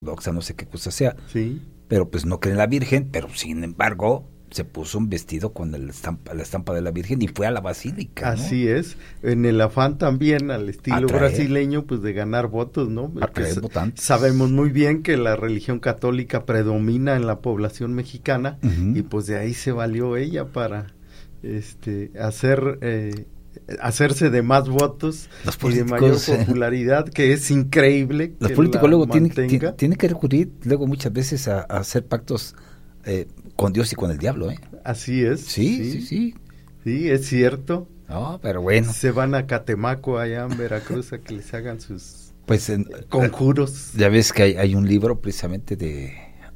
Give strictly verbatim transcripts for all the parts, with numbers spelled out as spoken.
ortodoxa, no sé qué cosa sea, sí. pero pues no cree en la Virgen, pero sin embargo se puso un vestido con el estampa, la estampa de la Virgen y fue a la basílica, ¿no? Así es, en el afán también al estilo Atraer. brasileño, pues de ganar votos, ¿no? Atraer Pues, votantes. sabemos muy bien que la religión católica predomina en la población mexicana, uh-huh. y pues de ahí se valió ella para este hacer eh, hacerse de más votos y de mayor popularidad, que es increíble. Los que políticos luego tienen, tienen tiene que recurrir luego muchas veces a, a hacer pactos eh, con Dios y con el diablo, ¿eh? Así es. Sí, sí, sí. Sí, sí es cierto. No, pero bueno. Se van a Catemaco, allá en Veracruz, a que les hagan sus pues en, conjuros. Ya ves que hay, hay un libro precisamente de...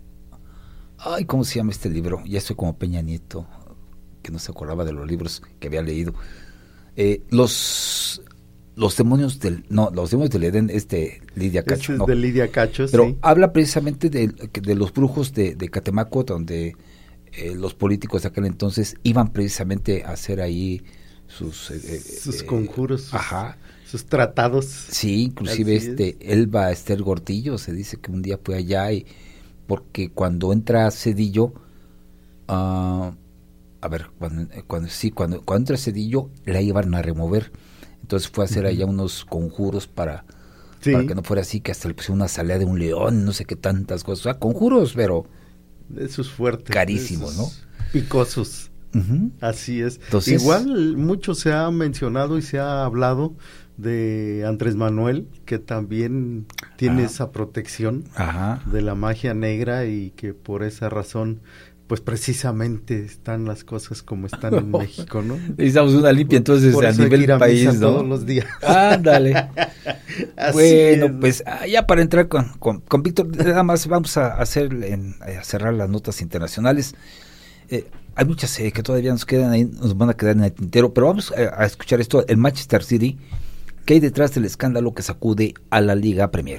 Ay, ¿cómo se llama este libro? Ya estoy como Peña Nieto, que no se acordaba de los libros que había leído. Eh, los los demonios del no los demonios del Edén es de Lidia Cacho, este es no, de Lidia Cacho, pero sí. habla precisamente de, de los brujos de, de Catemaco, donde eh, los políticos de aquel entonces iban precisamente a hacer ahí sus eh, sus eh, conjuros, sus, ajá, sus tratados. Sí, inclusive Así este es. Elba Ester Gordillo se dice que un día fue allá y porque cuando entra Cedillo uh, a ver, cuando, cuando sí, cuando, cuando entra Cedillo la iban a remover, entonces fue a hacer uh-huh. allá unos conjuros para, sí. para que no fuera así, que hasta le pusieron una salida de un león, no sé qué tantas cosas, o sea, conjuros, pero de esos fuertes, carísimos, ¿no? Picosos, uh-huh. así es. Entonces, igual mucho se ha mencionado y se ha hablado de Andrés Manuel, que también tiene ajá. esa protección ajá. de la magia negra y que por esa razón pues precisamente están las cosas como están en México, ¿no? Necesitamos una limpia entonces por a eso nivel hay que ir a país, misa ¿no? todos los días. Ándale. Bueno, es. pues ya para entrar con, con, con Víctor, nada más vamos a hacer en, a cerrar las notas internacionales. Eh, hay muchas eh, que todavía nos quedan ahí, nos van a quedar en el tintero, pero vamos a, a escuchar esto, el Manchester City, ¿qué hay detrás del escándalo que sacude a la Liga Premier?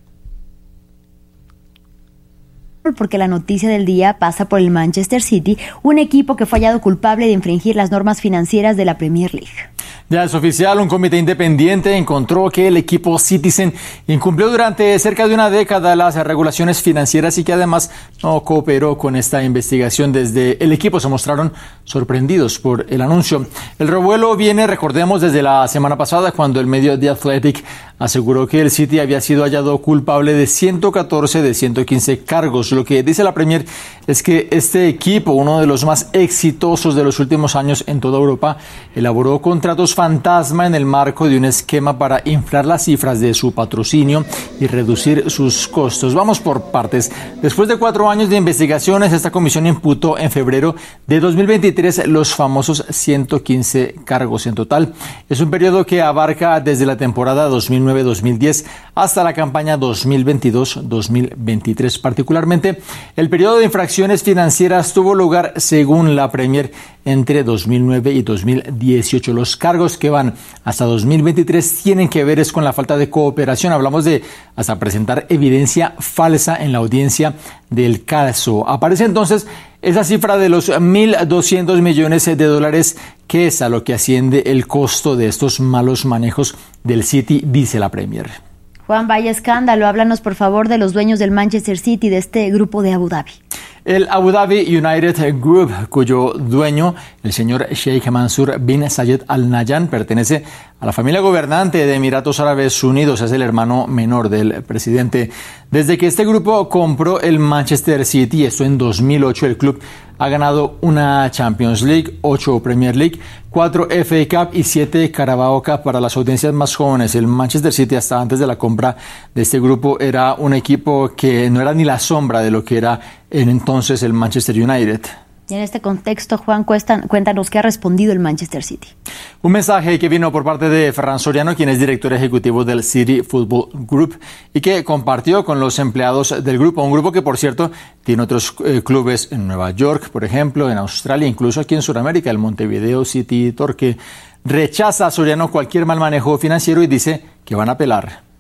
Porque la noticia del día pasa por el Manchester City, un equipo que fue hallado culpable de infringir las normas financieras de la Premier League. Ya es oficial, un comité independiente encontró que el equipo Citizen incumplió durante cerca de una década las regulaciones financieras y que además no cooperó con esta investigación. Desde el equipo se mostraron sorprendidos por el anuncio. El revuelo viene, recordemos, desde la semana pasada, cuando el medio The Athletic aseguró que el City había sido hallado culpable de ciento catorce de ciento quince cargos. Lo que dice la Premier es que este equipo, uno de los más exitosos de los últimos años en toda Europa, elaboró contratos fantasma en el marco de un esquema para inflar las cifras de su patrocinio y reducir sus costos. Vamos por partes. Después de cuatro años de investigaciones, esta comisión imputó en febrero de dos mil veintitrés los famosos ciento quince cargos en total. Es un periodo que abarca desde la temporada dos mil nueve dos mil diez hasta la campaña dos mil veintidós dos mil veintitrés. Particularmente, el periodo de infracciones financieras tuvo lugar, según la Premier, entre dos mil nueve y dos mil dieciocho. Los cargos que van hasta dos mil veintitrés tienen que ver es con la falta de cooperación. Hablamos de hasta presentar evidencia falsa en la audiencia del caso. Aparece entonces esa cifra de los mil doscientos millones de dólares, que es a lo que asciende el costo de estos malos manejos del City, dice la Premier. Juan, vaya escándalo. Háblanos, por favor, de los dueños del Manchester City, de este grupo de Abu Dhabi. El Abu Dhabi United Group, cuyo dueño, el señor Sheikh Mansour bin Zayed Al Nahyan, pertenece a la familia gobernante de Emiratos Árabes Unidos, es el hermano menor del presidente. Desde que este grupo compró el Manchester City, esto en dos mil ocho, el club ha ganado una Champions League, ocho Premier League, cuatro F A Cup y siete Carabao Cup. Para las audiencias más jóvenes, el Manchester City, hasta antes de la compra de este grupo, era un equipo que no era ni la sombra de lo que era en entonces el Manchester United. Y en este contexto, Juan, cuéntanos qué ha respondido el Manchester City. Un mensaje que vino por parte de Ferran Soriano, quien es director ejecutivo del City Football Group, y que compartió con los empleados del grupo, un grupo que, por cierto, tiene otros eh, clubes en Nueva York, por ejemplo, en Australia, incluso aquí en Sudamérica, el Montevideo City Torque. Rechaza a Soriano cualquier mal manejo financiero y dice que van a apelar.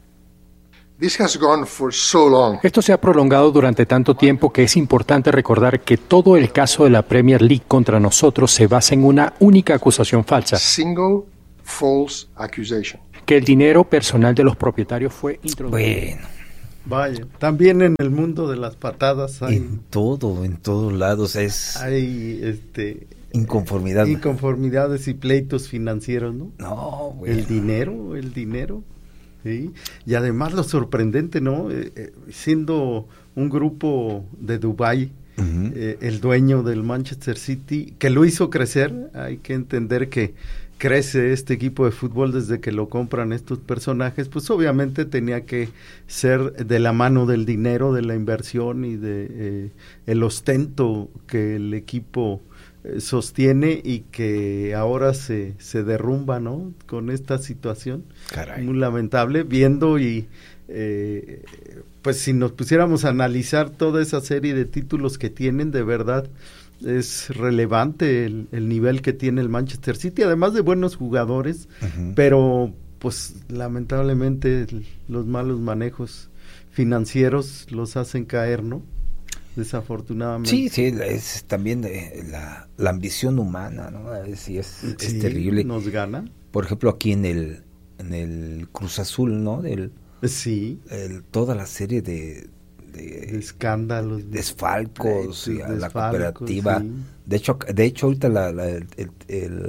Esto se ha prolongado durante tanto tiempo que es importante recordar que todo el caso de la Premier League contra nosotros se basa en una única acusación falsa. Single false accusation. Que el dinero personal de los propietarios fue introducido. Bueno, Vaya, también en el mundo de las patadas hay... En todo, en todos lados es... Hay, este... Inconformidad. Inconformidades y pleitos financieros, ¿no? No, güey. El dinero, el dinero, ¿sí? Y además lo sorprendente, ¿no? Eh, eh, siendo un grupo de Dubái, uh-huh. eh, el dueño del Manchester City, que lo hizo crecer, hay que entender que crece este equipo de fútbol desde que lo compran estos personajes, pues obviamente tenía que ser de la mano del dinero, de la inversión y de eh, el ostento que el equipo eh, sostiene y que ahora se, se derrumba, ¿no? Con esta situación. Caray. Muy lamentable, viendo y eh, pues si nos pusiéramos a analizar toda esa serie de títulos que tienen, de verdad es relevante el, el nivel que tiene el Manchester City, además de buenos jugadores, uh-huh. pero pues lamentablemente el, los malos manejos financieros los hacen caer, ¿no? Desafortunadamente. Sí, sí, es también eh, la, la ambición humana, ¿no? Es, sí, es, sí, es terrible. Nos gana. Por ejemplo, aquí en el en el Cruz Azul, ¿no? Del, sí. El, toda la serie de De, de escándalos, desfalcos, de, de, a la desfalcos, cooperativa. Sí. De hecho, de hecho ahorita la, la, el, el, el,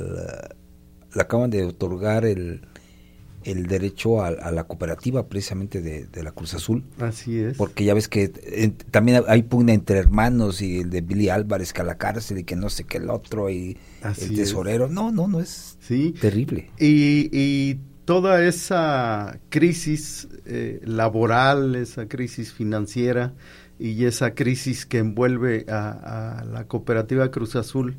le acaban de otorgar el, el derecho a, a la cooperativa precisamente de, de la Cruz Azul. Así es. Porque ya ves que eh, también hay pugna entre hermanos y el de Billy Álvarez que a la cárcel y que no sé qué el otro y Así el tesorero. Es. No, no, no es sí. terrible. Y, y toda esa crisis eh, laboral, esa crisis financiera y esa crisis que envuelve a, a la cooperativa Cruz Azul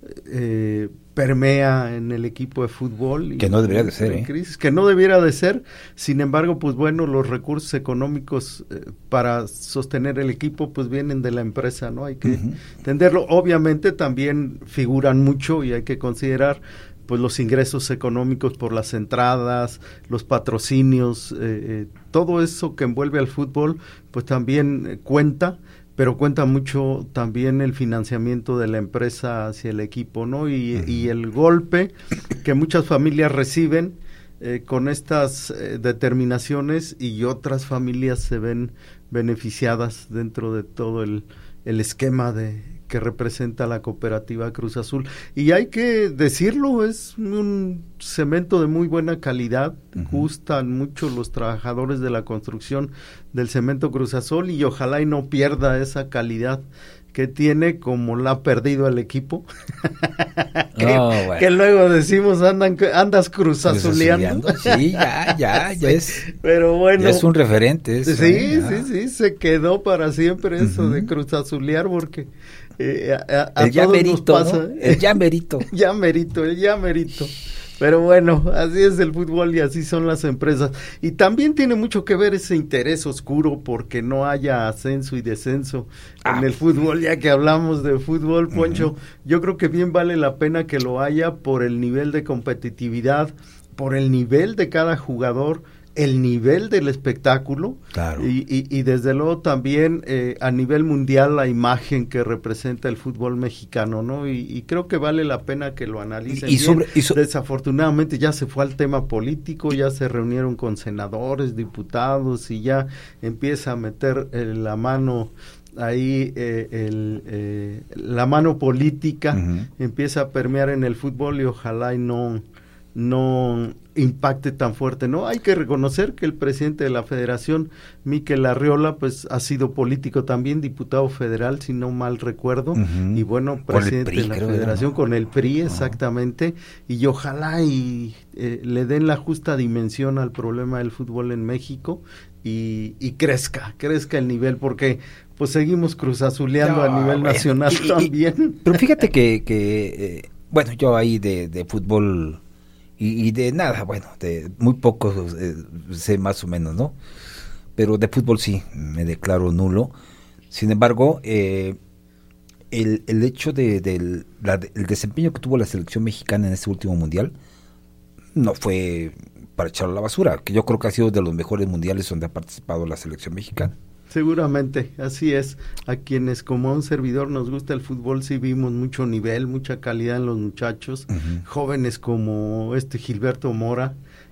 eh, permea en el equipo de fútbol. Que y no debería de ser, ¿eh? Crisis, que no debiera de ser, sin embargo, pues bueno, los recursos económicos eh, para sostener el equipo pues vienen de la empresa, ¿no? Hay que uh-huh. entenderlo. Obviamente también figuran mucho y hay que considerar pues los ingresos económicos por las entradas, los patrocinios, eh, eh, todo eso que envuelve al fútbol, pues también eh, cuenta, pero cuenta mucho también el financiamiento de la empresa hacia el equipo, ¿no? Y, uh-huh. y el golpe que muchas familias reciben eh, con estas eh, determinaciones y otras familias se ven beneficiadas dentro de todo el, el esquema de que representa la cooperativa Cruz Azul. Y hay que decirlo, es un cemento de muy buena calidad, uh-huh. gustan mucho los trabajadores de la construcción del cemento Cruz Azul y ojalá y no pierda esa calidad que tiene como la ha perdido el equipo. que, oh, bueno. que luego decimos andan andas cruzazuleando. Sí, ya, ya, ya es. Pero bueno. Ya es un referente eso, Sí, ¿eh? sí, sí, se quedó para siempre eso uh-huh. de cruzazulear porque eh, a, a el ya todos merito, nos pasa. ¿no? El ya merito. ya merito, el ya merito. Pero bueno, así es el fútbol y así son las empresas. Y también tiene mucho que ver ese interés oscuro porque no haya ascenso y descenso ah. en el fútbol. Ya que hablamos de fútbol, Poncho, uh-huh. yo creo que bien vale la pena que lo haya por el nivel de competitividad, por el nivel de cada jugador, el nivel del espectáculo claro. y, y, y desde luego también eh, a nivel mundial la imagen que representa el fútbol mexicano, ¿no? Y, y creo que vale la pena que lo analicen. Y, y sobre, y so- Desafortunadamente ya se fue al tema político, ya se reunieron con senadores, diputados y ya empieza a meter eh, la mano ahí eh, el, eh, la mano política uh-huh. empieza a permear en el fútbol y ojalá y no no impacte tan fuerte, ¿no? Hay que reconocer que el presidente de la federación, Mikel Arriola, pues ha sido político también, diputado federal, si no mal recuerdo, uh-huh. y bueno, presidente P R I, de la federación, era, ¿no? Con el P R I, exactamente, uh-huh. y ojalá y eh, le den la justa dimensión al problema del fútbol en México y, y crezca, crezca el nivel, porque pues seguimos cruzazuleando no, a nivel bueno, nacional y, también. Y, pero fíjate que, que eh, bueno, yo ahí de, de fútbol... Y, y de nada, bueno, de muy poco eh, sé más o menos, ¿no? Pero de fútbol sí, me declaro nulo. Sin embargo, eh, el, el hecho de, de la, el desempeño que tuvo la selección mexicana en este último mundial no fue para echarlo a la basura, que yo creo que ha sido de los mejores mundiales donde ha participado la selección mexicana. Seguramente, así es. A quienes como a un servidor nos gusta el fútbol, sí vimos mucho nivel, mucha calidad en los muchachos, uh-huh. jóvenes como este Gilberto Mora,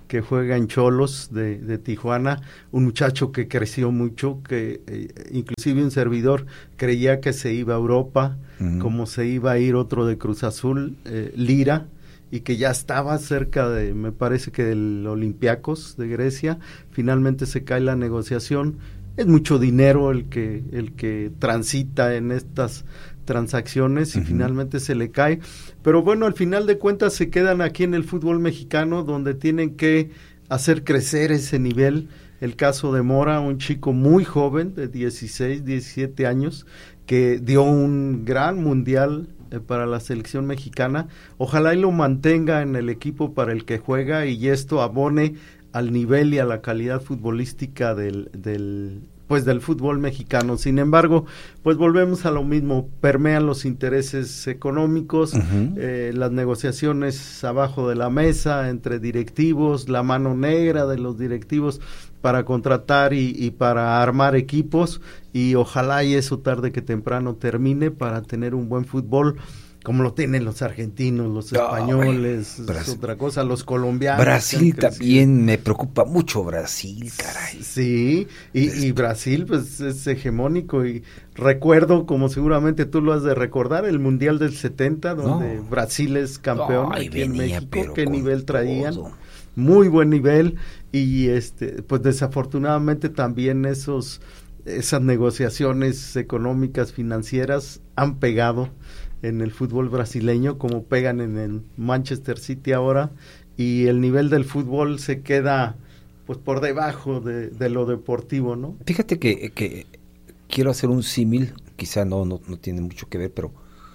que juega en Xolos de, de Tijuana, un muchacho que creció mucho, que eh, inclusive un servidor creía que se iba a Europa, uh-huh. como se iba a ir otro de Cruz Azul, eh, Lira, y que ya estaba cerca de, me parece que del Olympiacos de Grecia. Finalmente se cae la negociación. Es mucho dinero el que el que transita en estas transacciones y uh-huh. finalmente se le cae, pero bueno, al final de cuentas se quedan aquí en el fútbol mexicano, donde tienen que hacer crecer ese nivel. El caso de Mora, un chico muy joven de dieciséis, diecisiete años, que dio un gran mundial eh, para la selección mexicana. Ojalá y lo mantenga en el equipo para el que juega, y esto abone al nivel y a la calidad futbolística del, del pues del fútbol mexicano. Sin embargo, pues volvemos a lo mismo, permean los intereses económicos, uh-huh. eh, las negociaciones abajo de la mesa entre directivos, la mano negra de los directivos para contratar y, y para armar equipos, y ojalá y eso tarde que temprano termine para tener un buen fútbol como lo tienen los argentinos, los españoles, oh, es otra cosa, los colombianos. Brasil también me preocupa mucho, Brasil, caray. Sí, y, y Brasil pues es hegemónico, y recuerdo, como seguramente tú lo has de recordar, el Mundial del setenta, donde no. Brasil es campeón Ay, aquí venía, en México, qué nivel traían, todo. Muy buen nivel, y este pues desafortunadamente también esos esas negociaciones económicas, financieras, han pegado en el fútbol brasileño, como pegan en el Manchester City ahora, y el nivel del fútbol se queda pues por debajo de, de lo deportivo, ¿no? Fíjate que, que quiero hacer un símil, quizá no, no, no tiene mucho que ver, pero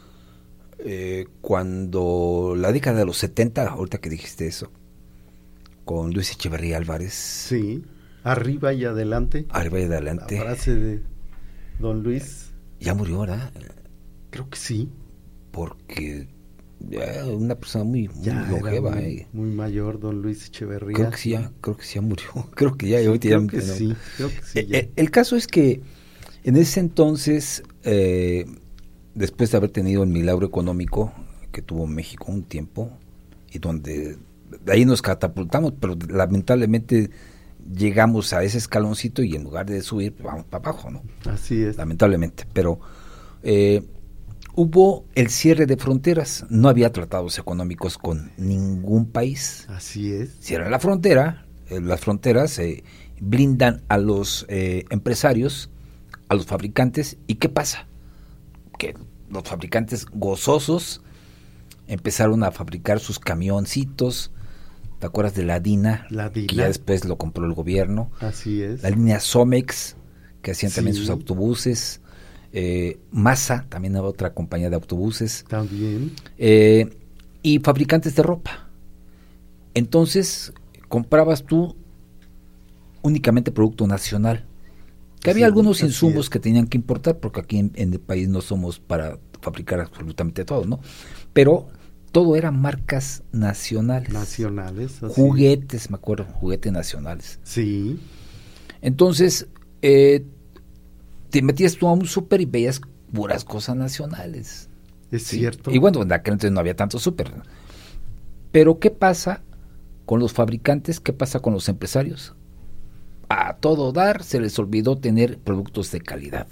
eh, cuando la década de los setenta, ahorita que dijiste eso, con Luis Echeverría Álvarez. Sí, arriba y adelante. Arriba y adelante. La frase de don Luis. Ya murió, ¿verdad? Creo que sí. Porque ya una persona muy, muy ya longeva. Muy, eh. muy mayor, don Luis Echeverría. Creo que sí, ya, creo que sí ya murió. Creo que ya. Sí, ahorita creo, ya que no. sí, creo que sí. Eh, eh, el caso es que en ese entonces, eh, después de haber tenido el milagro económico que tuvo México un tiempo, y donde de ahí nos catapultamos, pero lamentablemente llegamos a ese escaloncito y en lugar de subir, vamos para abajo, ¿no? Así es. Lamentablemente, pero eh, hubo el cierre de fronteras, no había tratados económicos con ningún país. Así es. Cierran la frontera, eh, las fronteras eh, blindan a los eh, empresarios, a los fabricantes, ¿y qué pasa? Que los fabricantes gozosos empezaron a fabricar sus camioncitos. ¿Te acuerdas de la Dina? La Dina. Que ya después lo compró el gobierno. Así es. La línea Somex, que hacían sí. también sus autobuses. Eh, Masa, también era otra compañía de autobuses. También. Eh, y fabricantes de ropa. Entonces, comprabas tú únicamente producto nacional. Que había sí, algunos insumos es. que tenían que importar, porque aquí en, en el país no somos para fabricar absolutamente todo, ¿no? Pero todo eran marcas nacionales. Nacionales. Así. Juguetes, me acuerdo, juguetes nacionales. Sí. Entonces, eh, te metías tú a un súper y veías puras cosas nacionales. Es ¿sí? cierto. Y bueno, en aquel entonces no había tanto súper. Pero, ¿qué pasa con los fabricantes? ¿Qué pasa con los empresarios? A todo dar se les olvidó tener productos de calidad.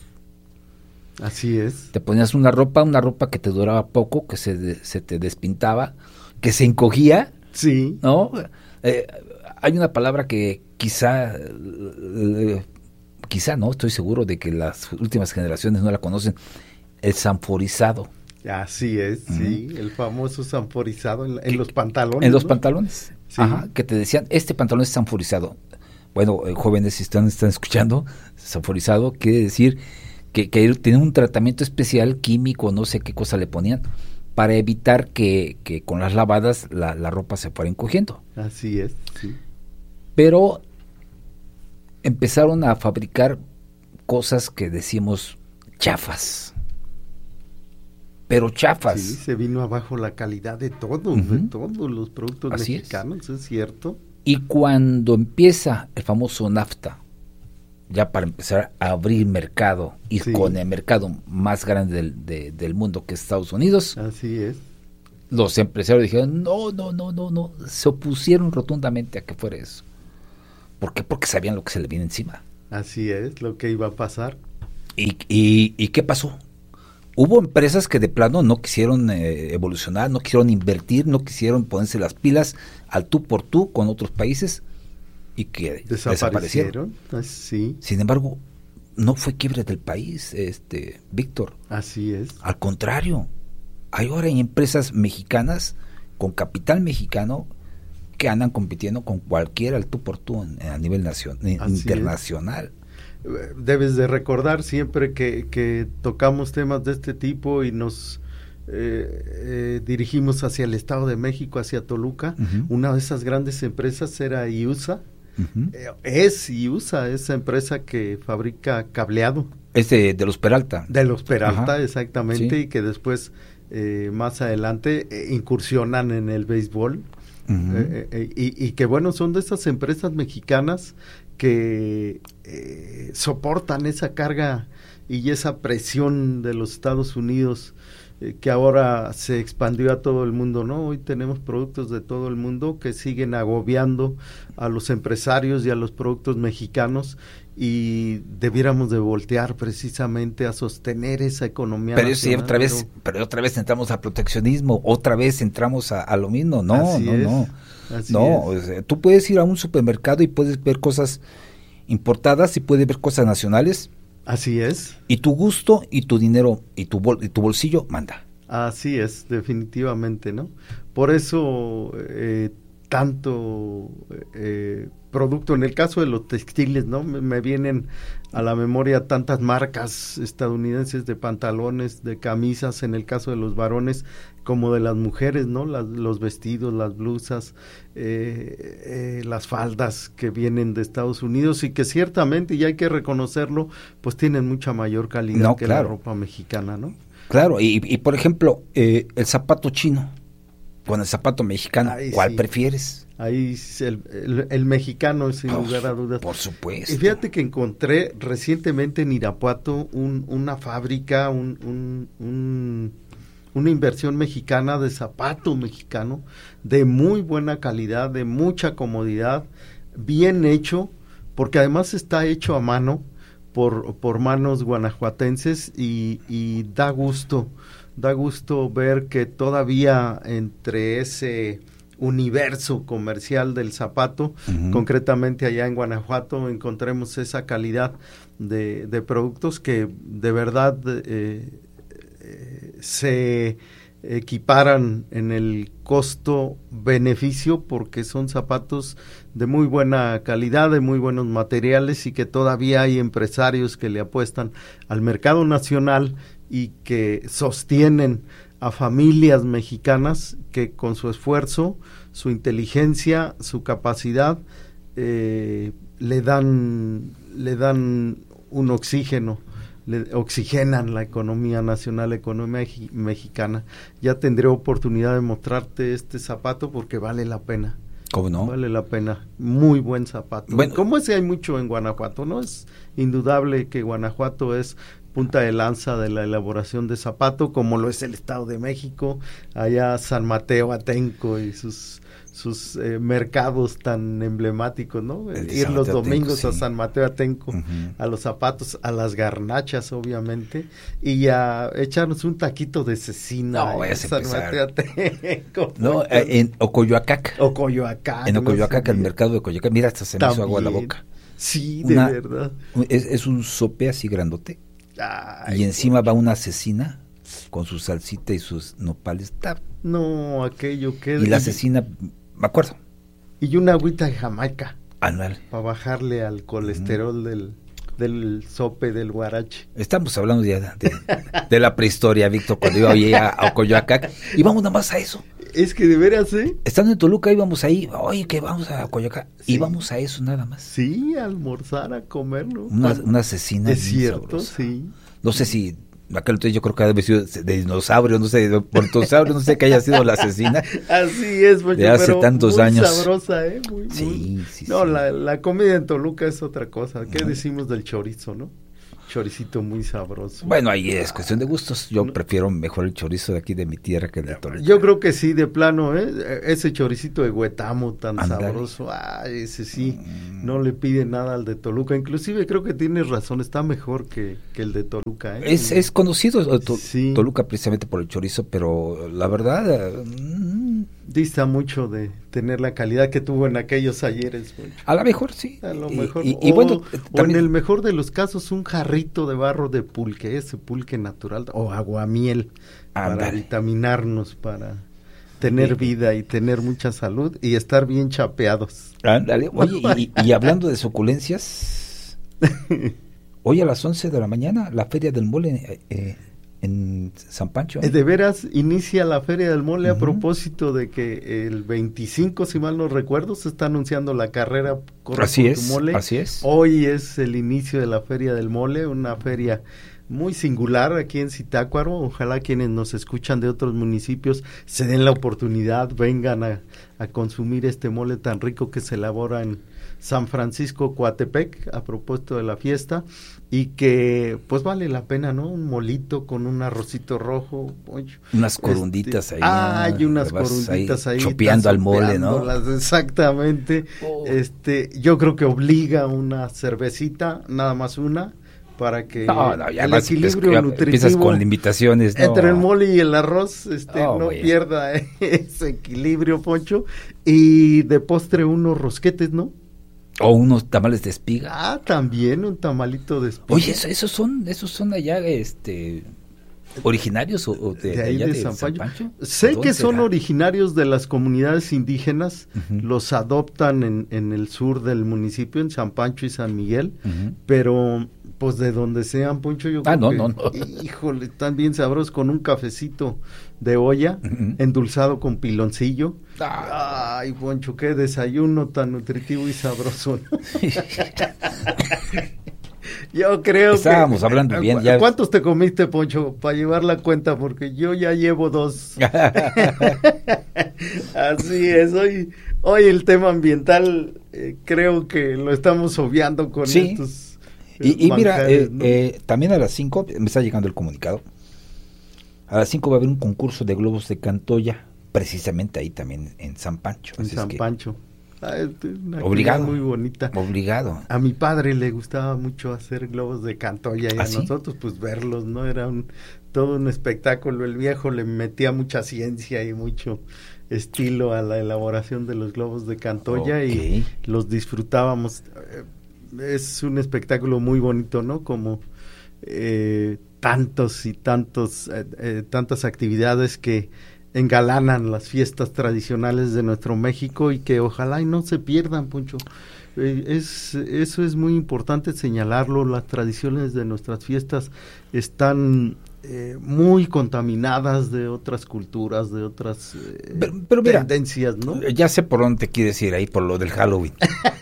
Así es. Te ponías una ropa, una ropa que te duraba poco, que se, de, se te despintaba, que se encogía. Sí. ¿No? Eh, hay una palabra que quizá, eh, quizá no, estoy seguro de que las últimas generaciones no la conocen, el sanforizado. Así es, uh-huh. sí, el famoso sanforizado en, en los pantalones. En los ¿no? pantalones, sí. Ajá, que te decían, este pantalón es sanforizado. Bueno, eh, jóvenes, si están, están escuchando, sanforizado quiere decir que, que tiene un tratamiento especial, químico, no sé qué cosa le ponían, para evitar que, que con las lavadas la, la ropa se fuera encogiendo. Así es, sí. Pero empezaron a fabricar cosas que decimos chafas. Pero chafas. Sí, se vino abajo la calidad de todo, uh-huh. de todos los productos Así mexicanos, es. es cierto. Y cuando empieza el famoso NAFTA, ya para empezar a abrir mercado, y sí. con el mercado más grande del, de, del mundo, que es Estados Unidos, así es, los empresarios dijeron, no, no, no, no, no, se opusieron rotundamente a que fuera eso. ¿Por qué? Porque sabían lo que se le viene encima. Así es, lo que iba a pasar. ¿Y, y, y qué pasó? Hubo empresas que de plano no quisieron eh, evolucionar, no quisieron invertir, no quisieron ponerse las pilas al tú por tú con otros países y que desaparecieron. Ah, sí. Sin embargo, no fue quiebre del país, este Víctor. Así es. Al contrario, hay ahora empresas mexicanas con capital mexicano que andan compitiendo con cualquiera al tú por tú en, a nivel nacional, internacional. Es. Debes de recordar siempre que, que tocamos temas de este tipo y nos eh, eh, dirigimos hacia el Estado de México, hacia Toluca. Uh-huh. Una de esas grandes empresas era I U S A. Uh-huh. Eh, es I U S A, esa empresa que fabrica cableado. Es de, de los Peralta. De los Peralta, uh-huh. exactamente, sí. Y que después, eh, más adelante, eh, incursionan en el béisbol. Uh-huh. eh, eh, y, y que bueno, son de esas empresas mexicanas que eh, soportan esa carga y esa presión de los Estados Unidos eh, que ahora se expandió a todo el mundo, ¿no? Hoy tenemos productos de todo el mundo que siguen agobiando a los empresarios y a los productos mexicanos y debiéramos de voltear precisamente a sostener esa economía pero nacional. Sí, otra vez, pero otra vez entramos al proteccionismo, otra vez entramos a, a lo mismo, no, Así no, es. no. Así no, o sea, tú puedes ir a un supermercado y puedes ver cosas importadas y puedes ver cosas nacionales. Así es. Y tu gusto y tu dinero y tu bol, y tu bolsillo manda. Así es, definitivamente, ¿no? Por eso eh, tanto eh, producto, en el caso de los textiles, ¿no? Me, me vienen a la memoria tantas marcas estadounidenses de pantalones, de camisas, en el caso de los varones, como de las mujeres, ¿no? Las, los vestidos, las blusas, eh, eh, las faldas que vienen de Estados Unidos y que ciertamente, y hay que reconocerlo, pues tienen mucha mayor calidad no, que claro. la ropa mexicana, ¿no? Claro, y, y por ejemplo, eh, el zapato chino con el zapato mexicano, Ay, ¿cuál sí. prefieres? Ahí el, el, el mexicano, sin por, lugar a dudas. Por supuesto. Y fíjate que encontré recientemente en Irapuato un, una fábrica, un, un, un, una inversión mexicana de zapato mexicano, de muy buena calidad, de mucha comodidad, bien hecho, porque además está hecho a mano por, por manos guanajuatenses y, y da gusto, da gusto ver que todavía entre ese universo comercial del zapato, uh-huh. concretamente allá en Guanajuato, encontremos esa calidad de, de productos que de verdad eh, eh, se equiparan en el costo-beneficio porque son zapatos de muy buena calidad, de muy buenos materiales y que todavía hay empresarios que le apuestan al mercado nacional y que sostienen a familias mexicanas que con su esfuerzo, su inteligencia, su capacidad eh, le dan le dan un oxígeno, le oxigenan la economía nacional, la economía mexicana. Ya tendré oportunidad de mostrarte este zapato porque vale la pena. ¿Cómo no? Vale la pena. Muy buen zapato. Bueno, como ese hay mucho en Guanajuato, ¿no? Es indudable que Guanajuato es punta de lanza de la elaboración de zapato, como lo es el Estado de México, allá San Mateo Atenco y sus sus eh, mercados tan emblemáticos, ¿no? El Ir San los Mateo domingos Atenco, a sí. San Mateo Atenco, uh-huh. a los zapatos, a las garnachas, obviamente, y a echarnos un taquito de cecina. No, voy a San Mateo Atenco. No, eh, en Ocoyoacac. Ocoyoacac. En Ocoyoacac, no el mercado de Ocoyoacac. Mira, hasta se me hizo agua a la boca. Sí, de una, verdad. Es, es un sope así grandote. Ay, y encima va una cecina con su salsita y sus nopales. Está. No, aquello que... Y la cecina, me acuerdo. Y una agüita de Jamaica. Anual. Para bajarle al colesterol uh-huh. del, del sope del guarache. Estamos hablando ya de, de, de la prehistoria, Víctor, cuando iba a, a Ocoyoacac. Y vamos nada más a eso. Es que de veras, ¿eh? Estando en Toluca íbamos ahí, oye, que vamos a Ocoyoacac. Sí. Íbamos a eso nada más. Sí, a almorzar, a comer, ¿no? Una, una cecina. Es cierto, sabrosa. Sí. No sé si... Aquel entonces yo creo que había sido de dinosaurio, no sé, de portosaurio, no sé qué haya sido la cecina. Así es, pues, de hace pero tantos muy años. sabrosa, ¿eh? Muy, sí, muy... sí, No, sí. La, la comida en Toluca es otra cosa. ¿Qué uh-huh. decimos del chorizo, no? choricito muy sabroso. Bueno, ahí es cuestión de gustos. Yo no. prefiero mejor el chorizo de aquí de mi tierra que el de Toluca. Yo creo que sí, de plano, ¿eh? Ese choricito de Huetamo tan Andale. sabroso, ah, ese sí, mm. no le pide nada al de Toluca. Inclusive creo que tienes razón, está mejor que, que el de Toluca, ¿eh? Es, es conocido to, sí. Toluca precisamente por el chorizo, pero la verdad... Mm, dista mucho de tener la calidad que tuvo en aquellos ayeres. Mucho. A lo mejor sí. A lo mejor. Y, y, y o, bueno, o también, en el mejor de los casos, un jarrito de barro de pulque, ese pulque natural, o aguamiel, andale. Para vitaminarnos, para tener sí. vida y tener mucha salud y estar bien chapeados. Ándale. Oye, y, y hablando de suculencias, hoy a las once de la mañana, la Feria del Mole... Eh, en San Pancho. De veras, inicia la Feria del Mole uh-huh. a propósito de que el veinticinco, si mal no recuerdo, se está anunciando la carrera Corre así por es, tu Mole. Así es. Hoy es el inicio de la Feria del Mole, una feria muy singular aquí en Zitácuaro. Ojalá quienes nos escuchan de otros municipios se den la oportunidad, vengan a, a consumir este mole tan rico que se elabora en San Francisco Coatepec, a propósito de la fiesta, y que pues vale la pena, ¿no? Un molito con un arrocito rojo, oye, unas corunditas este, ahí. Ah, hay unas corunditas ahí, ahí chopeando al mole, ¿no? Exactamente. Oh. Este, yo creo que obliga una cervecita, nada más una, para que no, no, ya el vas, equilibrio ya nutritivo empiezas con invitaciones, ¿no? Entre el mole y el arroz, este, oh, no bueno. pierda ese equilibrio, Poncho. Y de postre unos rosquetes, ¿no? O unos tamales de espiga. Ah, también un tamalito de espiga. Oye, eso, esos son, esos son allá, este, originarios o, o de, de ahí de, allá de, de San Pancho. San Pancho. Sé que son será? originarios de las comunidades indígenas, uh-huh. los adoptan en, en el sur del municipio, en San Pancho y San Miguel, uh-huh. pero pues de donde sean, Poncho, yo ah, creo no, que, no, no. híjole, están bien sabrosos con un cafecito de olla, uh-huh. endulzado con piloncillo. Ah. Ay, Poncho, qué desayuno tan nutritivo y sabroso. Yo creo Estábamos que... hablando bien. Ya... ¿Cuántos te comiste, Poncho, para llevar la cuenta? Porque yo ya llevo dos. Así es, hoy, hoy el tema ambiental eh, creo que lo estamos obviando con sí. estos... Y, y mira, eh, ¿no? eh, también a las cinco, me está llegando el comunicado, a las cinco va a haber un concurso de globos de Cantoya, precisamente ahí también en San Pancho. En San es Pancho. Ah, es una obligado. Muy bonita. Obligado. A mi padre le gustaba mucho hacer globos de Cantoya y ¿Ah, a sí? nosotros pues verlos, ¿no? Era un todo un espectáculo. El viejo le metía mucha ciencia y mucho estilo a la elaboración de los globos de Cantoya okay. y los disfrutábamos. Es un espectáculo muy bonito, ¿no? Como eh, tantos y tantos eh, eh, tantas actividades que engalanan las fiestas tradicionales de nuestro México y que ojalá y no se pierdan, Poncho. Eh, es eso es muy importante señalarlo. Las tradiciones de nuestras fiestas están eh, muy contaminadas de otras culturas, de otras eh, pero, pero mira, tendencias, ¿no? Ya sé por dónde quieres ir ahí, por lo del Halloween.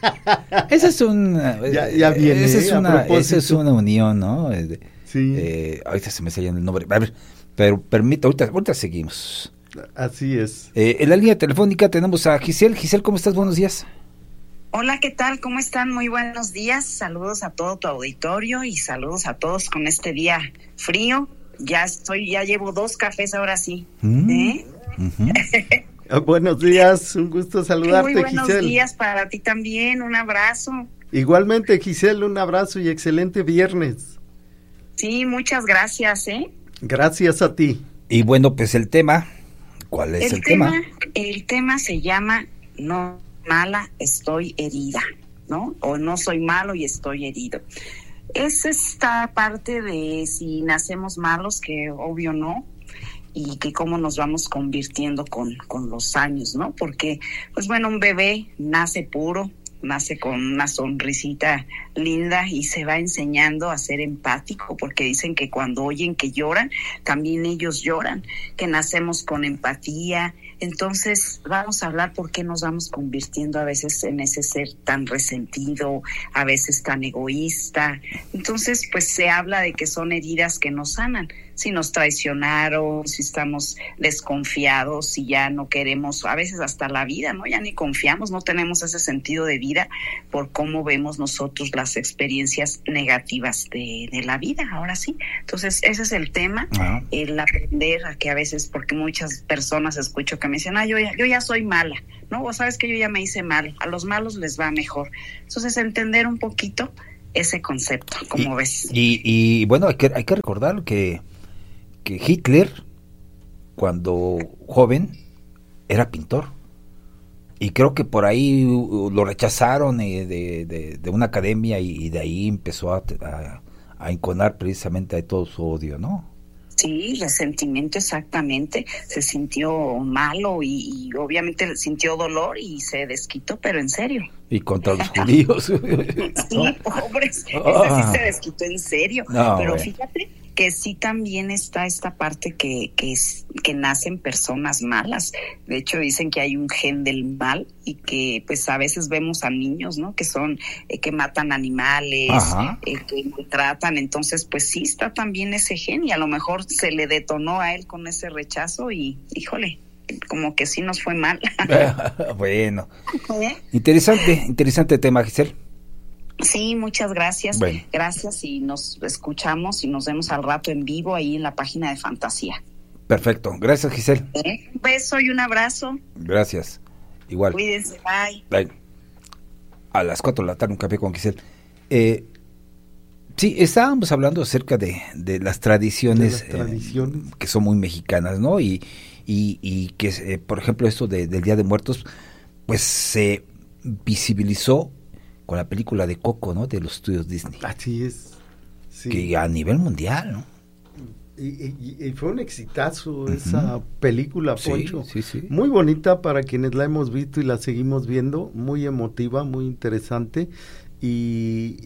Esa es una, ya, ya viene, esa es una, esa es una unión, ¿no? Sí. Eh, ahorita se me está yendo el nombre. A ver, pero permita, ahorita, ahorita seguimos. Así es. Eh, en la línea telefónica tenemos a Giselle. Giselle, ¿cómo estás? Buenos días. Hola, ¿qué tal? ¿Cómo están? Muy buenos días. Saludos a todo tu auditorio y saludos a todos con este día frío. Ya estoy, ya llevo dos cafés ahora sí. Mm. ¿Eh? Uh-huh. Buenos días, un gusto saludarte, Muy buenos Giselle. días para ti también, un abrazo. Igualmente, Giselle, un abrazo y excelente viernes. Sí, muchas gracias, ¿eh? Gracias a ti. Y bueno, pues el tema, ¿cuál es el, el tema, tema? El tema se llama No mala, estoy herida, ¿no? O no soy malo y estoy herido. Es esta parte de si nacemos malos, que obvio no, y que cómo nos vamos convirtiendo con, con los años, ¿no? Porque, pues bueno, un bebé nace puro, nace con una sonrisita linda y se va enseñando a ser empático, porque dicen que cuando oyen que lloran, también ellos lloran, que nacemos con empatía, Entonces vamos a hablar por qué nos vamos convirtiendo a veces en ese ser tan resentido, a veces tan egoísta. Entonces pues se habla de que son heridas que nos sanan. Si nos traicionaron, si estamos desconfiados, si ya no queremos, a veces hasta la vida, ¿no? Ya ni confiamos, no tenemos ese sentido de vida por cómo vemos nosotros las experiencias negativas de, de la vida, ahora sí. Entonces ese es el tema, uh-huh. el aprender a que a veces, porque muchas personas escucho que me dicen, ah, yo ya, yo ya soy mala, ¿no? O sabes que yo ya me hice mal, a los malos les va mejor. Entonces entender un poquito ese concepto, como y, ves. Y, y bueno, hay que, hay que recordar que que Hitler, cuando joven, era pintor. Y creo que por ahí lo rechazaron de, de, de una academia y, y de ahí empezó a, a, a enconar precisamente todo su odio, ¿no? Sí, resentimiento exactamente. Se sintió malo y, y obviamente sintió dolor y se desquitó, pero en serio. Y contra los judíos. Sí, pobres. Oh. Ese sí se desquitó en serio. No, pero bueno. Fíjate que sí también está esta parte que, que, es, que nacen personas malas. De hecho, dicen que hay un gen del mal y que pues a veces vemos a niños, ¿no? Que son, eh, que matan animales, eh, que maltratan. Entonces, pues sí está también ese gen y a lo mejor se le detonó a él con ese rechazo y, híjole, como que sí nos fue mal. Bueno. ¿Eh? Interesante, interesante tema, Giselle. Sí, muchas gracias. Bueno. Gracias y nos escuchamos y nos vemos al rato en vivo ahí en la página de Fantasía. Perfecto. Gracias, Giselle. ¿Eh? Un beso y un abrazo. Gracias. Igual. Cuídense. Bye. Bye. A las cuatro de la tarde un café con Giselle. Eh, sí, estábamos hablando acerca de, de las tradiciones, de las tradiciones. Eh, que son muy mexicanas, ¿no? Y, y, y que, eh, por ejemplo, esto de, del Día de Muertos, pues se visibilizó con la película de Coco, ¿no? De los estudios Disney. Así es. Sí. Que a nivel mundial, ¿no? Y, y, y fue un exitazo uh-huh. esa película, Poncho. Sí, sí, sí. Muy bonita para quienes la hemos visto y la seguimos viendo. Muy emotiva, muy interesante. Y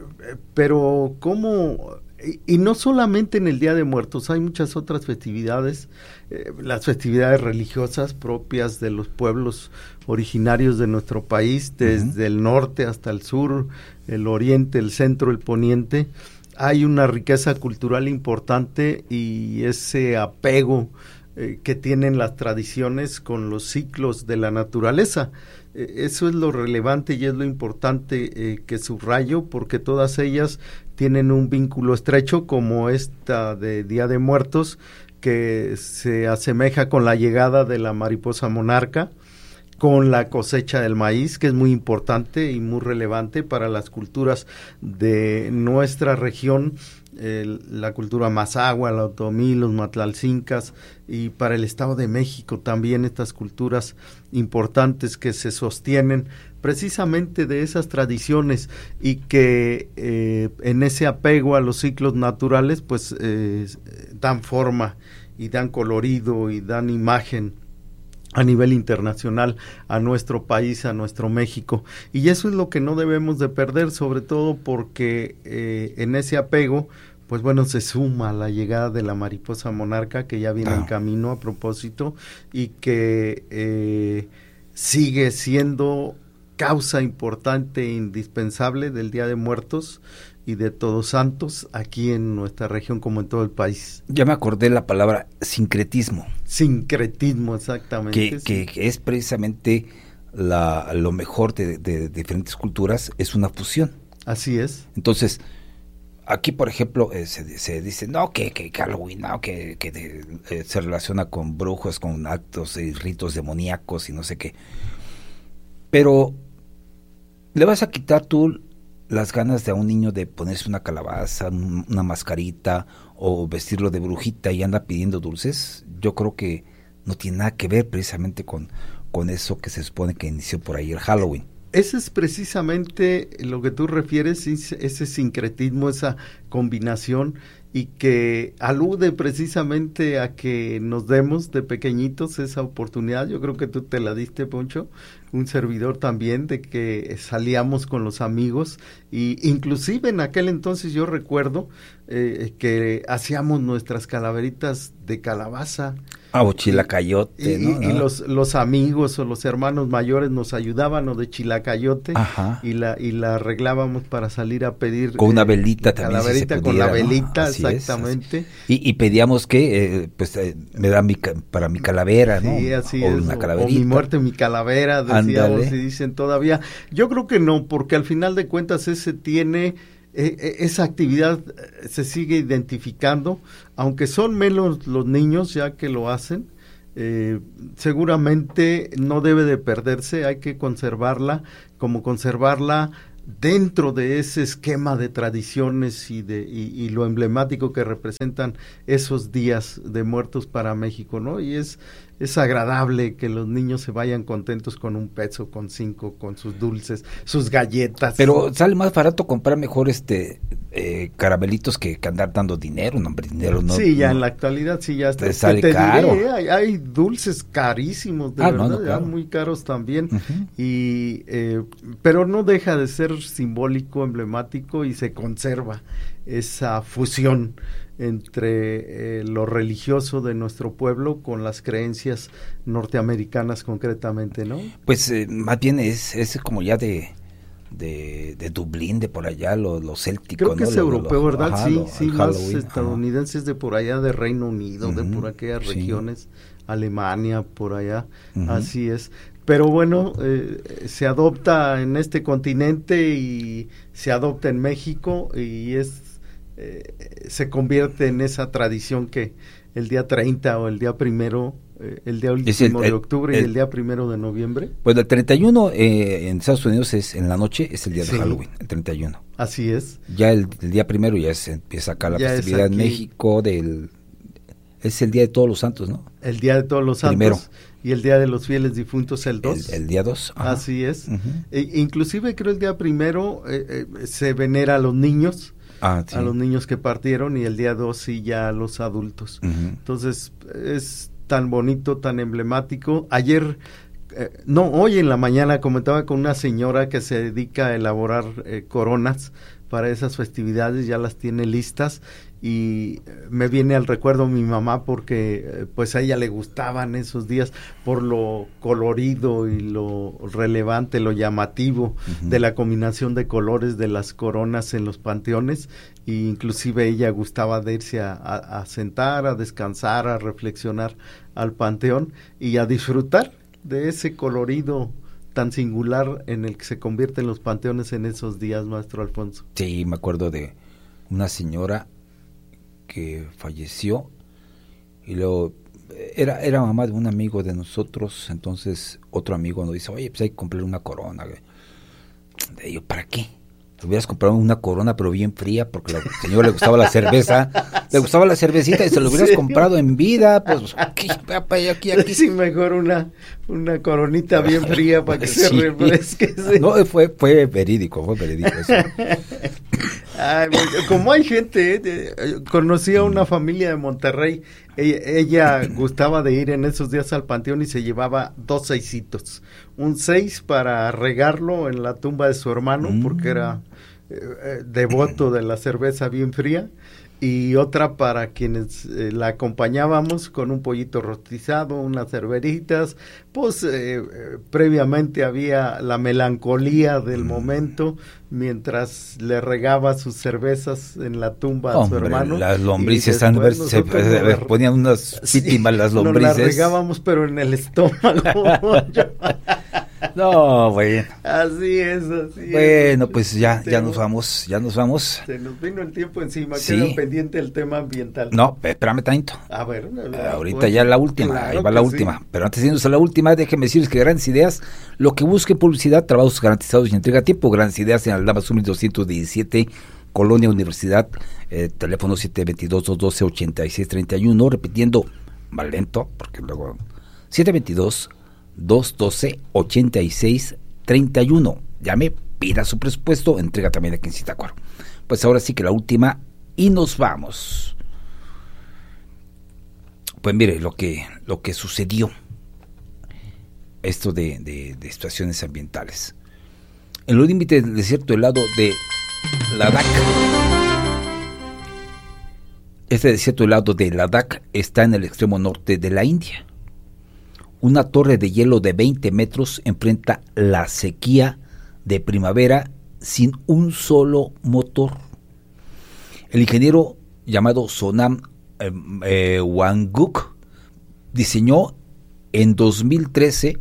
pero cómo... Y, y no solamente en el Día de Muertos, hay muchas otras festividades, eh, las festividades religiosas propias de los pueblos originarios de nuestro país, desde uh-huh. el norte hasta el sur, el oriente, el centro, el poniente. Hay una riqueza cultural importante y ese apego eh, que tienen las tradiciones con los ciclos de la naturaleza. Eh, eso es lo relevante y es lo importante eh, que subrayo, porque todas ellas tienen un vínculo estrecho, como esta de Día de Muertos, que se asemeja con la llegada de la mariposa monarca, con la cosecha del maíz, que es muy importante y muy relevante para las culturas de nuestra región, eh, la cultura mazahua, la otomí, los matlalcincas, y para el Estado de México también estas culturas importantes que se sostienen precisamente de esas tradiciones y que eh, en ese apego a los ciclos naturales pues eh, dan forma y dan colorido y dan imagen a nivel internacional a nuestro país, a nuestro México, y eso es lo que no debemos de perder, sobre todo porque eh, en ese apego, pues bueno, se suma la llegada de la mariposa monarca, que ya viene ah. en camino a propósito, y que eh, sigue siendo causa importante e indispensable del Día de Muertos y de Todos Santos aquí en nuestra región como en todo el país. Ya me acordé la palabra sincretismo. Sincretismo, exactamente. Que, sí. que, que es precisamente la, lo mejor de, de, de diferentes culturas, es una fusión. Así es. Entonces, aquí por ejemplo eh, se, se dice, no, que, que Halloween, no, que, que de, eh, se relaciona con brujos, con actos y ritos demoníacos y no sé qué. Pero, ¿le vas a quitar tú las ganas de a un niño de ponerse una calabaza, una mascarita o vestirlo de brujita y anda pidiendo dulces? Yo creo que no tiene nada que ver precisamente con, con eso que se supone que inició por ahí el Halloween. Ese es precisamente lo que tú refieres, ese sincretismo, esa combinación, y que alude precisamente a que nos demos de pequeñitos esa oportunidad. Yo creo que tú te la diste, Poncho, un servidor también, de que salíamos con los amigos, y inclusive en aquel entonces yo recuerdo eh, que hacíamos nuestras calaveritas de calabaza, Ah, o chilacayote, y, ¿no? y, y los, los amigos o los hermanos mayores nos ayudaban, o de chilacayote, Ajá. y la y la arreglábamos para salir a pedir. Con una eh, velita también, si se calaverita, pudiera, con la ¿no? velita, Así exactamente. Es, y, y pedíamos que, eh, pues, eh, me da mi, ca- para mi calavera, ¿no? Sí, así o es, una o, calaverita. o mi muerte, mi calavera, decíamos, Ándale. y dicen todavía. Yo creo que no, porque al final de cuentas ese tiene, eh, esa actividad eh, se sigue identificando, aunque son menos los niños ya que lo hacen, eh, seguramente no debe de perderse, hay que conservarla, como conservarla dentro de ese esquema de tradiciones y de y, y lo emblemático que representan esos días de muertos para México, ¿no? Y es es agradable que los niños se vayan contentos con un peso, con cinco, con sus dulces, sus galletas. Pero sale más barato comprar mejor este eh, caramelitos que, que andar dando dinero, no, hombre, dinero no. Sí, ya no. en la actualidad sí ya está. Te sale te caro. diré, hay, hay dulces carísimos, de Ah, verdad, no, no, claro. ya muy caros también. Uh-huh. Y eh, pero no deja de ser simbólico, emblemático, y se conserva esa fusión entre eh, lo religioso de nuestro pueblo con las creencias norteamericanas concretamente, ¿no? Pues eh, más bien es, es como ya de, de, de Dublín, de por allá, lo, lo céltico, Creo que ¿no? es Lo- europeo, lo- ¿verdad? ajá, sí, lo- sí, el más Halloween, ajá. estadounidenses de por allá, de Reino Unido, de Ujú, por aquellas sí. regiones, Alemania, por allá, Ujú. así es. Pero bueno, eh, se adopta en este continente y se adopta en México, y es eh, se convierte en esa tradición que el día treinta o el día primero, eh, el día último Es el- de el- octubre el- y el día primero de noviembre. Pues el treinta y uno eh, en Estados Unidos es en la noche, es el día de Sí. Halloween, el treinta y uno. Así es. Ya el, el día primero ya se empieza acá la Ya es festividad en aquí. México, del es el día de todos los santos, ¿no? El día de todos los santos. Primero. Y el día de los fieles difuntos el dos. El, el día dos. Así es. Ujú. E- inclusive creo el día primero eh, eh, se venera a los niños, Ah, sí. a los niños que partieron, y el día dos sí ya a los adultos. Ujú. Entonces es tan bonito, tan emblemático. Ayer, eh, no, hoy en la mañana comentaba con una señora que se dedica a elaborar eh, coronas para esas festividades, ya las tiene listas, y eh, me viene al recuerdo mi mamá porque eh, pues a ella le gustaban esos días por lo colorido y lo relevante, lo llamativo Ujú. de la combinación de colores de las coronas en los panteones, e inclusive ella gustaba de irse a, a, a sentar, a descansar, a reflexionar al panteón y a disfrutar de ese colorido tan singular en el que se convierten los panteones en esos días, maestro Alfonso. Sí, me acuerdo de una señora que falleció y luego era era mamá de un amigo de nosotros, entonces otro amigo nos dice, oye, pues hay que comprar una corona. Le digo, ¿para qué? Te hubieras comprado una corona pero bien fría, porque a la señora le gustaba la cerveza, le gustaba la cervecita y se lo hubieras ¿Sí? comprado en vida, pues aquí, aquí, aquí, aquí. Sí, mejor una, una coronita bien fría para que se Sí. refresque. Sí. No, fue, fue verídico, fue verídico eso. Ay, bueno, como hay gente, eh, de- eh, conocí a una familia de Monterrey, ella, ella gustaba de ir en esos días al panteón y se llevaba dos seisitos, un seis para regarlo en la tumba de su hermano, Mm. porque era eh, eh, devoto de la cerveza bien fría, y otra para quienes eh, la acompañábamos con un pollito rostizado, unas cerveritas, pues eh, eh, previamente había la melancolía del Mm. momento mientras le regaba sus cervezas en la tumba a su Hombre, hermano. las y lombrices han de ver- después se, nosotros se- nos la- ponían unas Sí, víctimas las nos lombrices. la regábamos pero en el estómago. No, bueno. Así es, así Bueno, es. pues ya, ya Pero nos vamos, ya nos vamos. Se nos vino el tiempo encima, Sí. queda pendiente el tema ambiental. No, espérame tanto. A ver, Eh, ahorita pues, ya la última, claro ahí va que la sí. última. Pero antes de irnos a la última, déjenme decirles que Grandes Ideas, lo que busque publicidad, trabajos garantizados y entrega a tiempo. Grandes Ideas en Aldama Sur doscientos diecisiete, Colonia Universidad, eh, teléfono siete dos dos, dos uno dos, ocho seis tres uno, repitiendo, más lento, porque luego, siete dos dos, dos uno dos, ocho seis tres uno. Llame, pida su presupuesto, entrega también aquí en Zitácuaro. Pues ahora sí que la última y nos vamos. Pues mire, lo que, lo que sucedió, esto de, de, de situaciones ambientales. En los límites del desierto helado de Ladakh, Este desierto helado de Ladakh está en el extremo norte de la India. Una torre de hielo de veinte metros enfrenta la sequía de primavera sin un solo motor. El ingeniero llamado Sonam eh, eh, Wanguk diseñó en dos mil trece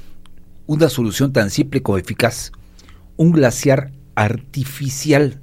una solución tan simple como eficaz: un glaciar artificial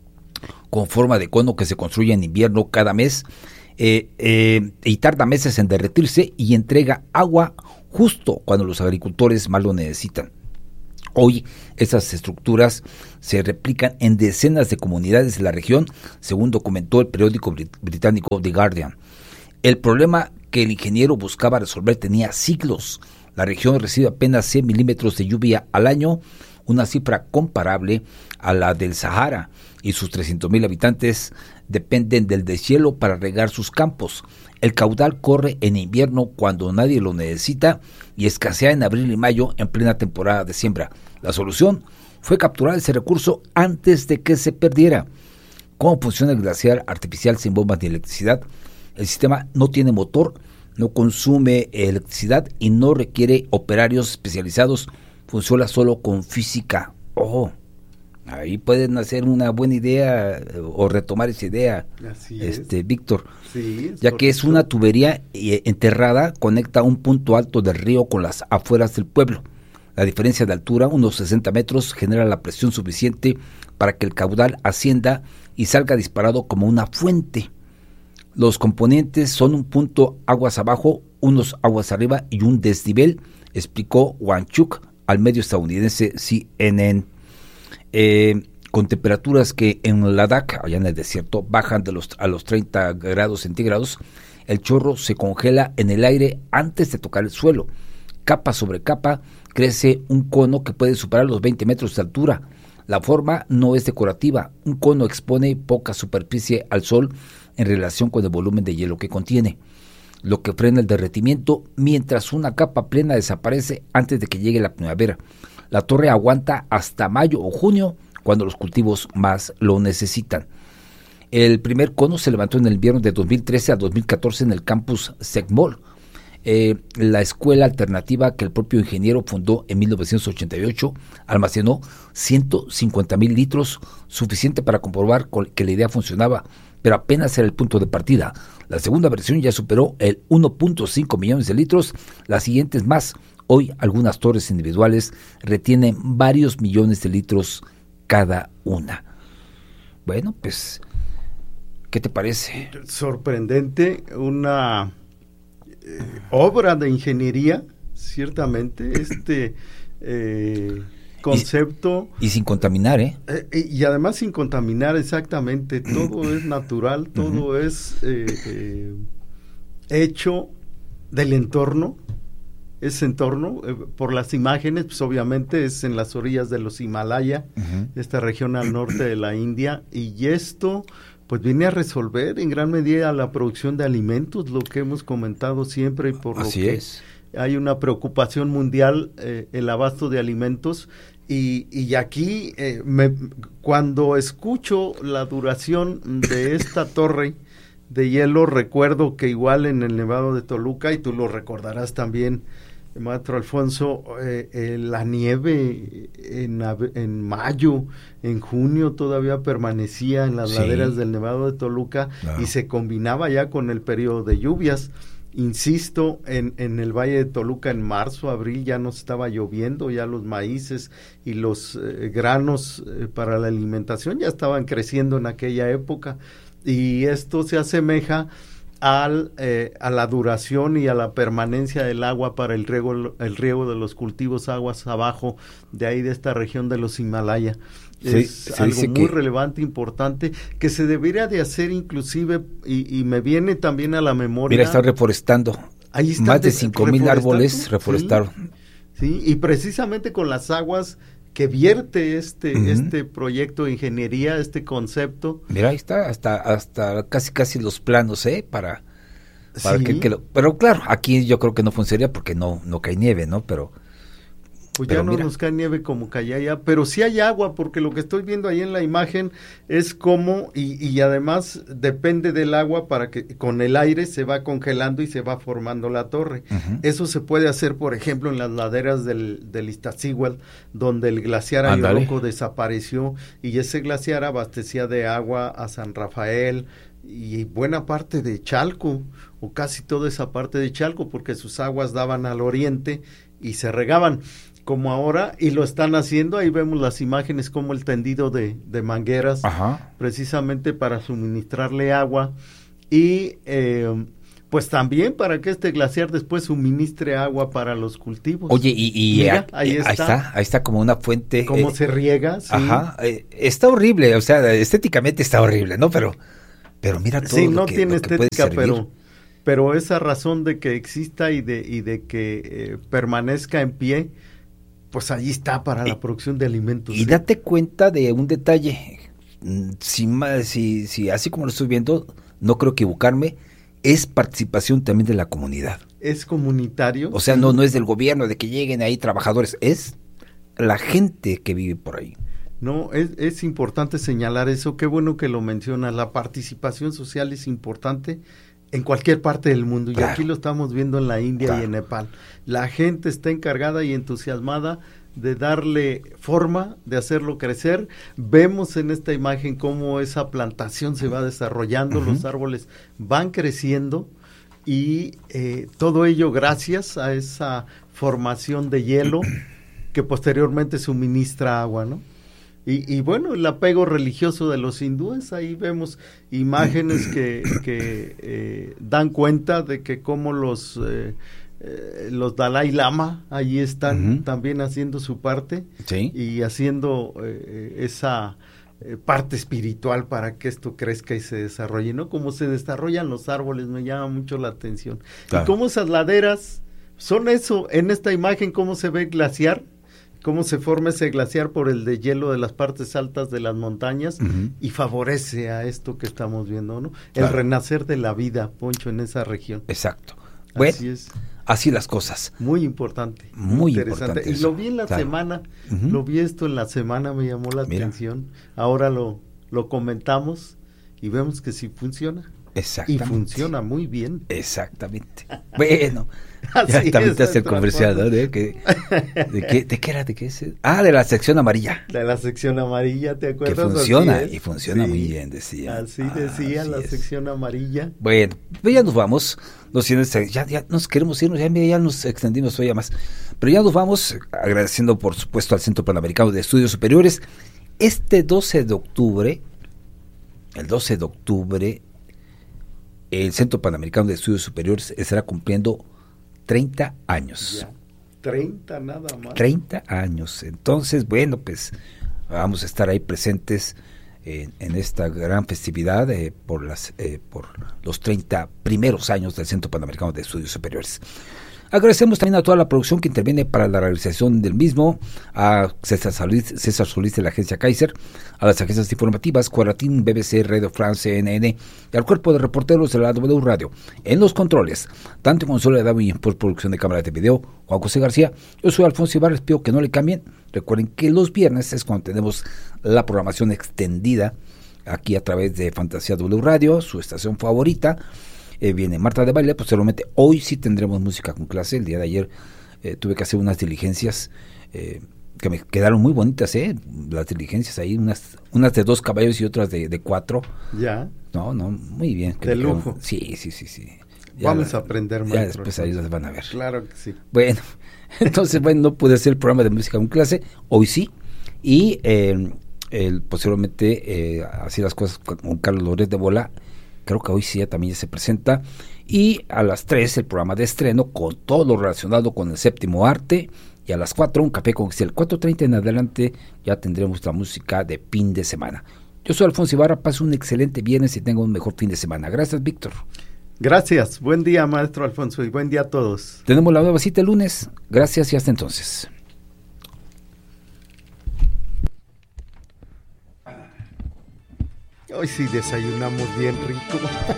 con forma de cono que se construye en invierno cada mes eh, eh, y tarda meses en derretirse y entrega agua justo cuando los agricultores más lo necesitan. Hoy estas estructuras se replican en decenas de comunidades de la región, según documentó el periódico brit- británico The Guardian. El problema que el ingeniero buscaba resolver tenía siglos. La región recibe apenas cien milímetros de lluvia al año, una cifra comparable a la del Sahara, y sus trescientos mil habitantes dependen del deshielo para regar sus campos. El caudal corre en invierno cuando nadie lo necesita y escasea en abril y mayo en plena temporada de siembra. La solución fue capturar ese recurso antes de que se perdiera. ¿Cómo funciona el glaciar artificial sin bombas ni electricidad? El sistema no tiene motor, no consume electricidad y no requiere operarios especializados. Funciona solo con física. Oh, ahí pueden hacer una buena idea o retomar esa idea, Así este es. Víctor, Sí, ya que es una tubería enterrada, conecta un punto alto del río con las afueras del pueblo. La diferencia de altura, unos sesenta metros, genera la presión suficiente para que el caudal ascienda y salga disparado como una fuente. Los componentes son un punto aguas abajo, unos aguas arriba y un desnivel, explicó Wangchuk al medio estadounidense C N N. Eh, con temperaturas que en Ladakh, allá en el desierto, bajan de los, a los treinta grados centígrados, el chorro se congela en el aire antes de tocar el suelo. Capa sobre capa crece un cono que puede superar los veinte metros de altura. La forma no es decorativa. Un cono expone poca superficie al sol en relación con el volumen de hielo que contiene, lo que frena el derretimiento, mientras una capa plena desaparece antes de que llegue la primavera. La torre aguanta hasta mayo o junio, cuando los cultivos más lo necesitan. El primer cono se levantó en el invierno de dos mil trece a dos mil catorce en el campus Segmol, eh, la escuela alternativa que el propio ingeniero fundó en mil novecientos ochenta y ocho. Almacenó ciento cincuenta mil litros, suficiente para comprobar que la idea funcionaba, pero apenas era el punto de partida. La segunda versión ya superó el uno punto cinco millones de litros, las siguientes más. Hoy algunas torres individuales retienen varios millones de litros cada una. Bueno, pues, ¿qué te parece? Sorprendente, una eh, obra de ingeniería, ciertamente, este eh, concepto. Y, y sin contaminar, ¿eh? eh y, y además sin contaminar, exactamente, todo es natural, todo uh-huh. es eh, eh, hecho del entorno. Ese entorno, eh, por las imágenes, pues obviamente es en las orillas de los Himalaya, uh-huh. esta región al norte de la India, y esto pues viene a resolver en gran medida la producción de alimentos, lo que hemos comentado siempre, y por Así lo que es. hay una preocupación mundial, eh, el abasto de alimentos, y, y aquí eh, me, cuando escucho la duración de esta torre de hielo, recuerdo que igual en el Nevado de Toluca, y tú lo recordarás también, maestro Alfonso, eh, eh, la nieve en, en mayo, en junio todavía permanecía en las sí. laderas del Nevado de Toluca, claro. y se combinaba ya con el periodo de lluvias. Insisto, en, en el Valle de Toluca en marzo, abril ya no estaba lloviendo, ya los maíces y los eh, granos eh, para la alimentación ya estaban creciendo en aquella época, y esto se asemeja al eh, a la duración y a la permanencia del agua para el riego el riego de los cultivos aguas abajo de ahí de esta región de los Himalaya. Sí, es algo muy que... relevante, importante, que se debería de hacer inclusive, y, y me viene también a la memoria. Mira, está reforestando. Ahí está más de cinco mil árboles reforestaron. Sí, sí, y precisamente con las aguas que vierte este uh-huh. este proyecto de ingeniería, este concepto. Mira, ahí está, hasta hasta casi casi los planos, ¿eh? Para, para sí. que, que lo, pero claro, aquí yo creo que no funcionaría porque no no cae nieve, ¿no? Pero Pues pero ya no mira, nos cae nieve como caía allá, pero sí hay agua, porque lo que estoy viendo ahí en la imagen es como, y, y además depende del agua para que con el aire se va congelando y se va formando la torre. Uh-huh. Eso se puede hacer, por ejemplo, en las laderas del, del Iztaccíhuatl, donde el glaciar Ayoloco desapareció, y ese glaciar abastecía de agua a San Rafael y buena parte de Chalco, o casi toda esa parte de Chalco, porque sus aguas daban al oriente y se regaban. Como ahora, y lo están haciendo, ahí vemos las imágenes como el tendido de, de mangueras, Ajá. precisamente para suministrarle agua, y eh, pues también para que este glaciar después suministre agua para los cultivos. Oye, y, y Mira, a, ahí, está. ahí está, ahí está como una fuente. Cómo eh, se riega, sí. Ajá, eh, está horrible, o sea, estéticamente está horrible, ¿no? Pero, pero mira todo sí, lo no que, tiene lo que estética, puede servir. pero, pero esa razón de que exista y de, y de que eh, permanezca en pie, pues ahí está para la y, producción de alimentos. Y ¿sí? Date cuenta de un detalle, si, si, si así como lo estoy viendo, no creo equivocarme, es participación también de la comunidad. Es comunitario. O sea, sí. no, no es del gobierno, de que lleguen ahí trabajadores, es la gente que vive por ahí. No, es, es importante señalar eso, qué bueno que lo mencionas, la participación social es importante en cualquier parte del mundo, claro. Y aquí lo estamos viendo en la India, claro. Y en Nepal. La gente está encargada y entusiasmada de darle forma, de hacerlo crecer. Vemos en esta imagen cómo esa plantación se va desarrollando, uh-huh. Los árboles van creciendo, y eh, todo ello gracias a esa formación de hielo que posteriormente suministra agua, ¿no? Y, y bueno, el apego religioso de los hindúes, ahí vemos imágenes que, que eh, dan cuenta de que como los, eh, eh, los Dalai Lama allí están uh-huh. también haciendo su parte, ¿sí? Y haciendo eh, esa eh, parte espiritual para que esto crezca y se desarrolle, ¿no? Como se desarrollan los árboles, me llama mucho la atención. Claro. Y cómo esas laderas son eso, en esta imagen, cómo se ve el glaciar, cómo se forma ese glaciar por el deshielo de las partes altas de las montañas, uh-huh. Y favorece a esto que estamos viendo, ¿no? Claro. El renacer de la vida, Poncho, en esa región. Exacto. Bueno, así es. Así las cosas. Muy importante. Muy interesante. importante. Y lo vi en la claro. semana, uh-huh. Lo vi esto en la semana, me llamó la Mira. atención. Ahora lo, lo comentamos y vemos que sí funciona. Exactamente. Y funciona muy bien. Exactamente. Bueno, ya también te hace el comercial, ¿no? ¿De qué, de, qué, ¿De qué era? ¿De qué es? Ah, de la sección amarilla. De la sección amarilla, ¿te acuerdas? Que funciona, y funciona sí, muy bien, decía. Así decía, ah, así la es. sección amarilla. Bueno, pues ya nos vamos. Nos, ya, ya nos queremos irnos, ya, ya nos extendimos todavía más. Pero ya nos vamos, agradeciendo por supuesto al Centro Panamericano de Estudios Superiores. Este doce de octubre, el doce de octubre, el Centro Panamericano de Estudios Superiores estará cumpliendo treinta años. Ya, treinta nada más. treinta años. Entonces, bueno, pues vamos a estar ahí presentes en, en esta gran festividad eh, por, las, eh, por los treinta primeros años del Centro Panamericano de Estudios Superiores. Agradecemos también a toda la producción que interviene para la realización del mismo, a César Solís, César Solís de la agencia Kaiser, a las agencias informativas, Cuaratín, B B C, Radio France, C N N, y al cuerpo de reporteros de la W Radio. En los controles, tanto en consola de audio y en postproducción de cámara de video, Juan José García. Yo soy Alfonso Ibarra, les pido que no le cambien. Recuerden que los viernes es cuando tenemos la programación extendida aquí a través de Fantasía W Radio, su estación favorita. Eh, viene Marta de Baile, posteriormente hoy sí tendremos música con clase. El día de ayer eh, tuve que hacer unas diligencias eh, que me quedaron muy bonitas, eh, las diligencias ahí, unas unas de dos caballos y otras de, de cuatro. Ya. No, no, muy bien. De lujo. Quedaron, sí, sí, sí, sí. Ya Vamos la, a aprender más. Ya después ahí las van a ver. Claro que sí. Bueno, entonces, bueno, no pude hacer el programa de música con clase, hoy sí, y eh, el, posteriormente eh, así las cosas con Carlos Lórez de Bola. Creo que hoy sí ya también ya se presenta. Y a las tres el programa de estreno con todo lo relacionado con el séptimo arte. Y a las cuatro un café con Excel. cuatro treinta en adelante ya tendremos la música de fin de semana. Yo soy Alfonso Ibarra. Pase un excelente viernes y tenga un mejor fin de semana. Gracias, Víctor. Gracias. Buen día, maestro Alfonso. Y buen día a todos. Tenemos la nueva cita el lunes. Gracias y hasta entonces. Hoy sí desayunamos bien rico.